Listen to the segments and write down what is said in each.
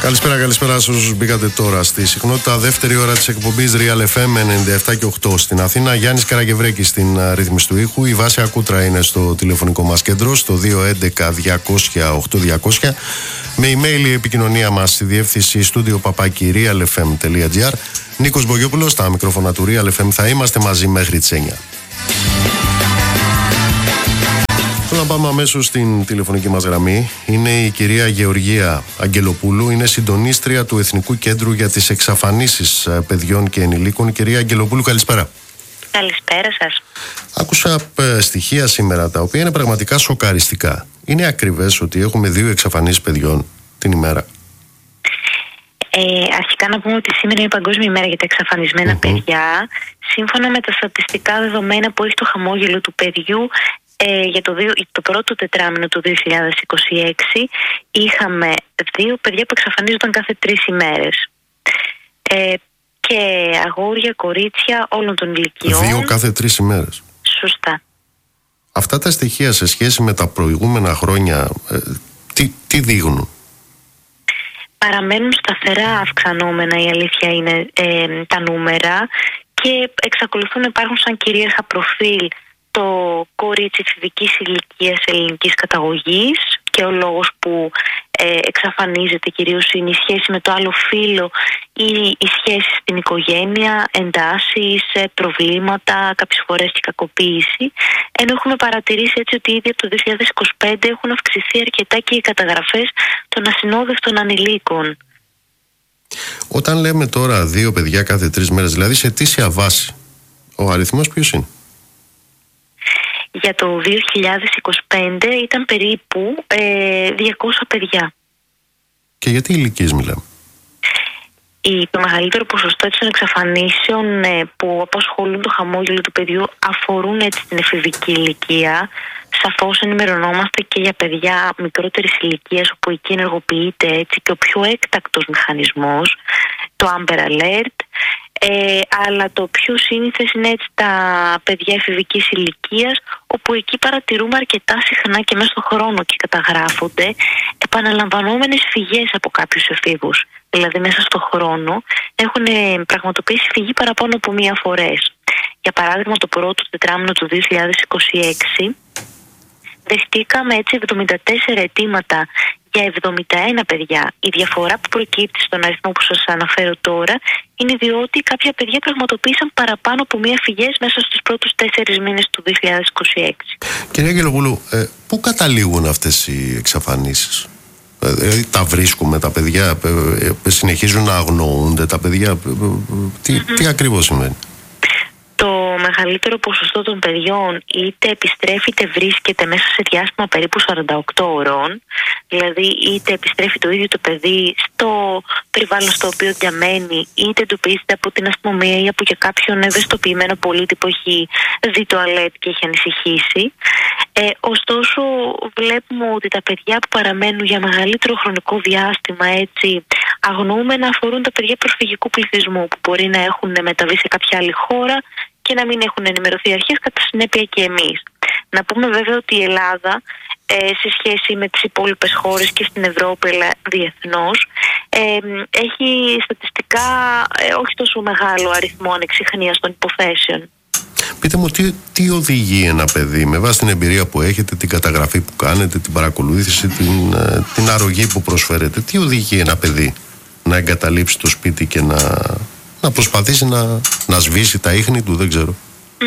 Καλησπέρα σε όσους μπήκατε τώρα στη συχνότητα. Δεύτερη ώρα της εκπομπής Real FM 97 και 8 στην Αθήνα. Γιάννης Καραγευρέκης στην ρύθμιση του ήχου. Η Βάσια Κούτρα είναι στο τηλεφωνικό μας κέντρο στο 211-200-8200. Με email η επικοινωνία μας στη διεύθυνση studio@realfm.gr. Νίκος Μπογιόπουλος στα μικρόφωνα του Real FM. Θα είμαστε μαζί μέχρι τις 9. Θέλω να πάμε αμέσως στην τηλεφωνική μας γραμμή. Είναι η κυρία Γεωργία Αγγελοπούλου, είναι συντονίστρια του Εθνικού Κέντρου για τις Εξαφανίσεις Παιδιών και Ενηλίκων. Κυρία Αγγελοπούλου, καλησπέρα. Καλησπέρα σας. Άκουσα στοιχεία σήμερα τα οποία είναι πραγματικά σοκαριστικά. Είναι ακριβές ότι έχουμε 2 εξαφανίσεις παιδιών την ημέρα? Αρχικά να πούμε ότι σήμερα είναι Παγκόσμια ημέρα για τα εξαφανισμένα παιδιά. Σύμφωνα με τα στατιστικά δεδομένα που έχει το χαμόγελο του παιδιού, για το πρώτο τετράμινο του 2026 είχαμε 2 παιδιά που εξαφανίζονταν κάθε 3 ημέρες. Και αγόρια, κορίτσια όλων των ηλικιών. 2 κάθε 3 ημέρες. Σωστά. Αυτά τα στοιχεία σε σχέση με τα προηγούμενα χρόνια τι δείχνουν? Παραμένουν σταθερά αυξανόμενα, η αλήθεια είναι, τα νούμερα, και εξακολουθούν να υπάρχουν σαν κυρίαρχα προφίλ το κορίτσι εφηβικής ηλικίας ελληνικής καταγωγής, και ο λόγος που εξαφανίζεται κυρίως είναι η σχέση με το άλλο φύλο ή η σχέση στην οικογένεια, εντάσεις, προβλήματα, κάποιες φορές και κακοποίηση. Ενώ έχουμε παρατηρήσει έτσι ότι ήδη από το 2025 έχουν αυξηθεί αρκετά και οι καταγραφές των ασυνόδευτων ανηλίκων. Όταν λέμε τώρα 2 παιδιά κάθε 3 μέρες, δηλαδή σε αιτήσια βάση, ο αριθμός ποιος είναι? Για το 2025 ήταν περίπου 200 παιδιά. Και γιατί ηλικίες μιλάμε? Το μεγαλύτερο ποσοστό των εξαφανίσεων που απασχολούν το χαμόγελο του παιδιού αφορούν έτσι την εφηβική ηλικία. Σαφώς ενημερωνόμαστε και για παιδιά μικρότερης ηλικίας, όπου εκεί ενεργοποιείται έτσι και ο πιο έκτακτος μηχανισμός, το Amber Alert. Αλλά το πιο σύνηθες είναι έτσι τα παιδιά εφηβικής ηλικίας, όπου εκεί παρατηρούμε αρκετά συχνά και μέσα στον χρόνο και καταγράφονται επαναλαμβανόμενες φυγές από κάποιους εφήβους. Δηλαδή μέσα στον χρόνο έχουν πραγματοποιήσει φυγή παραπάνω από 1 φορές. Για παράδειγμα, το πρώτο τετράμινο του 2026 δεχτήκαμε έτσι 74 αιτήματα για 71 παιδιά. Η διαφορά που προκύπτει στον αριθμό που σας αναφέρω τώρα είναι διότι κάποια παιδιά πραγματοποίησαν παραπάνω από 1 φυγές μέσα στους πρώτους 4 μήνες του 2026. Κυρία Αγγελοπούλου, πού καταλήγουν αυτές οι εξαφανίσεις? Δηλαδή τα βρίσκουμε τα παιδιά, συνεχίζουν να αγνοούνται τα παιδιά, τι ακριβώς σημαίνει? Το μεγαλύτερο ποσοστό των παιδιών είτε επιστρέφει είτε βρίσκεται μέσα σε διάστημα περίπου 48 ώρων. Δηλαδή είτε επιστρέφει το ίδιο το παιδί στο περιβάλλον στο οποίο διαμένει, είτε εντοπίζεται από την αστυνομία ή από και κάποιον ευαισθητοποιημένο πολίτη που έχει δει το alert και έχει ανησυχήσει. Ωστόσο βλέπουμε ότι τα παιδιά που παραμένουν για μεγαλύτερο χρονικό διάστημα έτσι αγνοούμενα αφορούν τα παιδιά προσφυγικού πληθυσμού, που μπορεί να έχουν μεταβεί σε κάποια άλλη χώρα και να μην έχουν ενημερωθεί αρχές, κατά συνέπεια και εμείς. Να πούμε βέβαια ότι η Ελλάδα σε σχέση με τις υπόλοιπες χώρες και στην Ευρώπη αλλά διεθνώς έχει στατιστικά όχι τόσο μεγάλο αριθμό ανεξιχνίας των υποθέσεων. Πείτε μου, τι οδηγεί ένα παιδί με βάση την εμπειρία που έχετε, την καταγραφή που κάνετε, την παρακολούθηση, την αρρωγή που προσφέρετε, τι οδηγεί ένα παιδί να εγκαταλείψει το σπίτι και να προσπαθήσει να σβήσει τα ίχνη του, δεν ξέρω?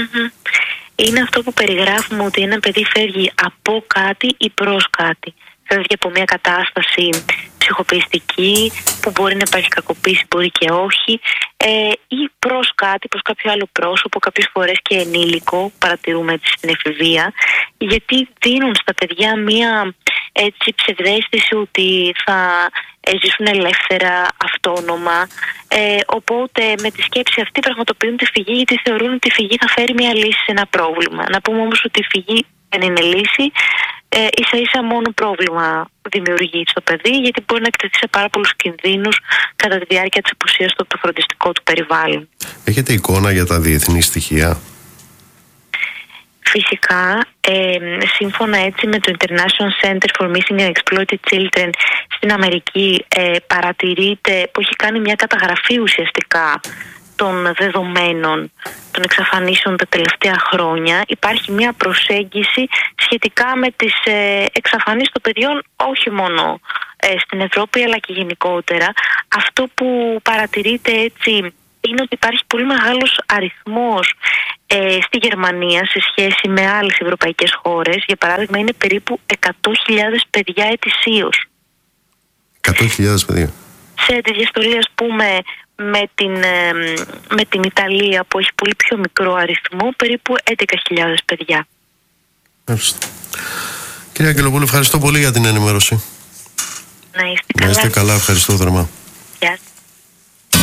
Είναι αυτό που περιγράφουμε, ότι ένα παιδί φεύγει από κάτι ή προς κάτι. Φεύγει από μια κατάσταση ψυχοπιεστική που μπορεί να υπάρχει κακοποίηση, μπορεί και όχι, ή προς κάτι, προς κάποιο άλλο πρόσωπο, κάποιες φορές και ενήλικο, παρατηρούμε έτσι στην εφηβεία, γιατί δίνουν στα παιδιά μια έτσι ψευδαίσθηση ότι θα ζήσουν ελεύθερα, αυτόνομα, οπότε με τη σκέψη αυτή πραγματοποιούν τη φυγή, γιατί θεωρούν ότι η φυγή θα φέρει μια λύση σε ένα πρόβλημα. Να πούμε όμως ότι η φυγή δεν είναι λύση, ίσα ίσα μόνο πρόβλημα δημιουργεί στο παιδί, γιατί μπορεί να εκτεθεί σε πάρα πολλούς κινδύνους κατά τη διάρκεια της απουσίας του από το φροντιστικό του περιβάλλον. Έχετε εικόνα για τα διεθνή στοιχεία? Φυσικά, σύμφωνα έτσι με το International Center for Missing and Exploited Children στην Αμερική, παρατηρείται, που έχει κάνει μια καταγραφή ουσιαστικά των δεδομένων των εξαφανίσεων τα τελευταία χρόνια, υπάρχει μια προσέγγιση σχετικά με τις εξαφανίσεις των παιδιών, όχι μόνο στην Ευρώπη αλλά και γενικότερα. Αυτό που παρατηρείται έτσι είναι ότι υπάρχει πολύ μεγάλος αριθμός στη Γερμανία σε σχέση με άλλες ευρωπαϊκές χώρες. Για παράδειγμα, είναι περίπου 100.000 παιδιά ετησίως. 100.000 παιδιά. Σε αντιδιαστολή, ας πούμε, με την Ιταλία, που έχει πολύ πιο μικρό αριθμό, περίπου 11.000 παιδιά. Κυρία Αγγελοπούλου, ευχαριστώ πολύ για την ενημέρωση. Να είστε καλά. Να είστε καλά, ευχαριστώ θερμά. Γεια σας.